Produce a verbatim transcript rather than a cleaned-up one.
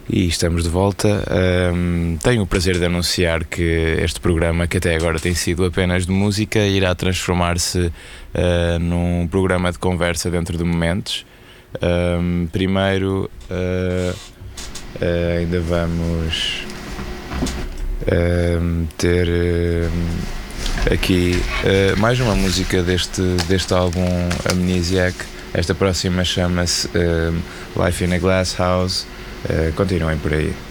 E estamos de volta. Um, tenho o prazer de anunciar que este programa, que até agora tem sido apenas de música, irá transformar-se uh, num programa de conversa dentro de momentos. Um, primeiro, uh, uh, ainda vamos uh, ter uh, aqui uh, mais uma música deste, deste álbum Amnesiac. Esta próxima chama-se uh, Life in a Glass House. Uh, continuem por aí.